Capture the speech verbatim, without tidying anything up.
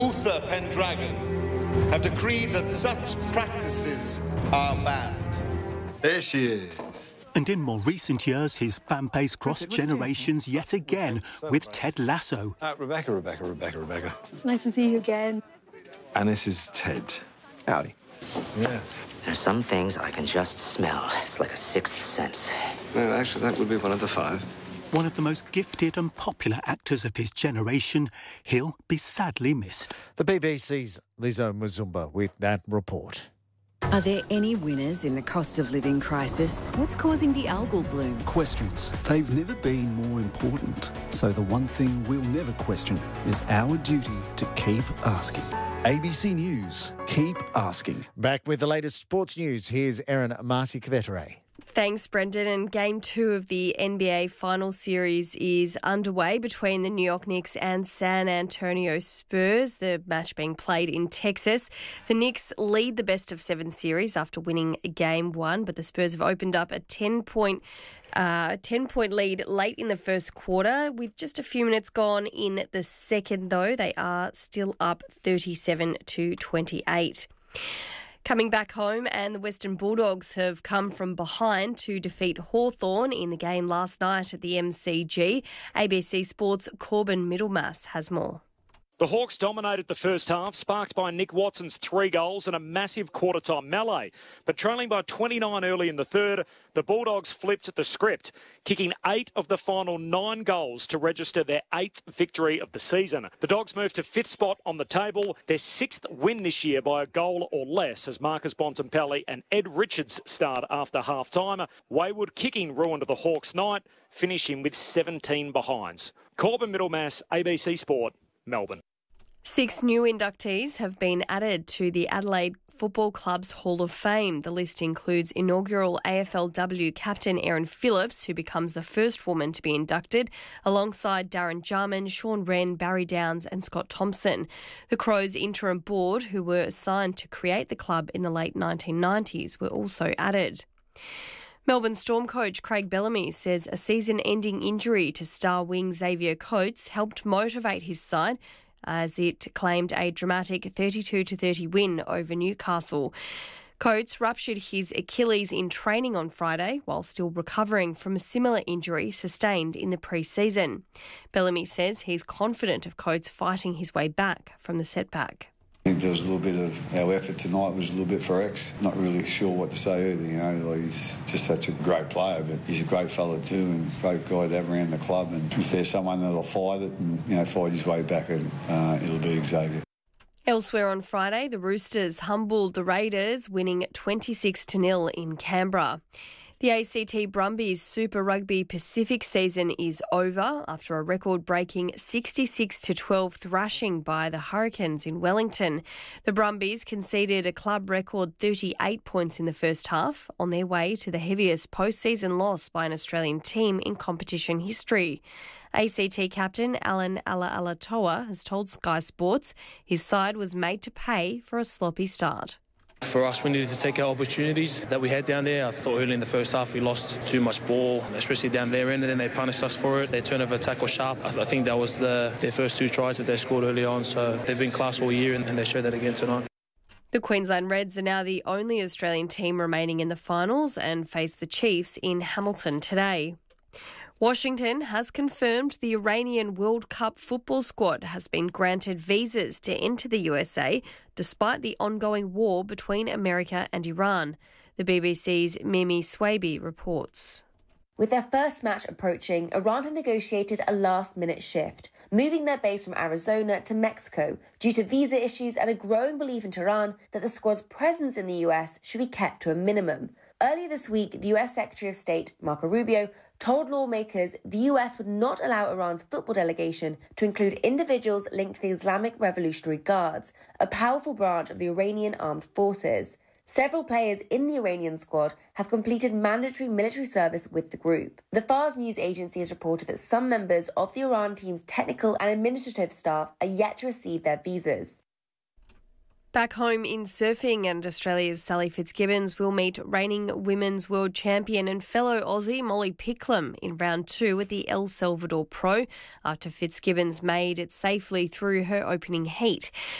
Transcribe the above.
Uther Pendragon have decreed that such practices are banned. There she is. And in more recent years, his fan base crossed generations yet again with Ted Lasso. Uh, Rebecca, Rebecca, Rebecca, Rebecca. It's nice to see you again. And this is Ted. Howdy. Yeah. There's some things I can just smell. It's like a sixth sense. No, actually, that would be one of the five. One of the most gifted and popular actors of his generation, he'll be sadly missed. The B B C's Lizo Muzumba with that report. Are there any winners in the cost of living crisis? What's causing the algal bloom? Questions. They've never been more important. So the one thing we'll never question is our duty to keep asking. A B C News. Keep asking. Back with the latest sports news, here's Erin Marcy-Cvetere. Thanks, Brendan. And game two of the N B A final series is underway between the New York Knicks and San Antonio Spurs, the match being played in Texas. The Knicks lead the best of seven series after winning game one, but the Spurs have opened up a ten-point uh, ten-point lead late in the first quarter. With just a few minutes gone in the second, though, they are still up thirty-seven to twenty-eight. Coming back home, and the Western Bulldogs have come from behind to defeat Hawthorn in the game last night at the M C G. A B C Sports' Corbin Middlemass has more. The Hawks dominated the first half, sparked by Nick Watson's three goals and a massive quarter-time melee. But trailing by twenty-nine early in the third, the Bulldogs flipped the script, kicking eight of the final nine goals to register their eighth victory of the season. The Dogs moved to fifth spot on the table, their sixth win this year by a goal or less, as Marcus Bontempelli and Ed Richards starred after half-time. Wayward kicking ruined the Hawks' night, finishing with seventeen behinds. Corbin Middlemass, A B C Sport, Melbourne. Six new inductees have been added to the Adelaide Football Club's Hall of Fame. The list includes inaugural A F L W captain Erin Phillips, who becomes the first woman to be inducted, alongside Darren Jarman, Sean Wren, Barry Downs and Scott Thompson. The Crows interim board, who were assigned to create the club in the late nineteen nineties, were also added. Melbourne Storm coach Craig Bellamy says a season-ending injury to star wing Xavier Coates helped motivate his side as it claimed a dramatic thirty-two to thirty win over Newcastle. Coates ruptured his Achilles in training on Friday while still recovering from a similar injury sustained in the pre-season. Bellamy says he's confident of Coates fighting his way back from the setback. I think there was a little bit of our effort tonight was a little bit for X. Not really sure what to say either, you know. Like, he's just such a great player, but he's a great fella too, and great guy to have around the club. And if there's someone that'll fight it and, you know, fight his way back, uh, it'll be Xavier. Elsewhere on Friday, the Roosters humbled the Raiders, winning twenty-six to nil in Canberra. The A C T Brumbies Super Rugby Pacific season is over after a record-breaking sixty-six to twelve thrashing by the Hurricanes in Wellington. The Brumbies conceded a club record thirty-eight points in the first half, on their way to the heaviest post-season loss by an Australian team in competition history. A C T captain Alan Alaalatoa has told Sky Sports his side was made to pay for a sloppy start. For us, we needed to take our opportunities that we had down there. I thought early in the first half we lost too much ball, especially down their end, and then they punished us for it. Their turnover attack was sharp. I, th- I think that was the, their first two tries that they scored early on, so they've been class all year, and, and they showed that again tonight. The Queensland Reds are now the only Australian team remaining in the finals and face the Chiefs in Hamilton today. Washington has confirmed the Iranian World Cup football squad has been granted visas to enter the U S A despite the ongoing war between America and Iran. The B B C's Mimi Swaby reports. With their first match approaching, Iran had negotiated a last-minute shift, moving their base from Arizona to Mexico due to visa issues and a growing belief in Tehran that the squad's presence in the U S should be kept to a minimum. Earlier this week, the U S Secretary of State, Marco Rubio, told lawmakers the U S would not allow Iran's football delegation to include individuals linked to the Islamic Revolutionary Guards, a powerful branch of the Iranian armed forces. Several players in the Iranian squad have completed mandatory military service with the group. The Fars news agency has reported that some members of the Iran team's technical and administrative staff are yet to receive their visas. Back home in surfing, and Australia's Sally Fitzgibbons will meet reigning women's world champion and fellow Aussie Molly Picklum in round two at the El Salvador Pro after Fitzgibbons made it safely through her opening heat.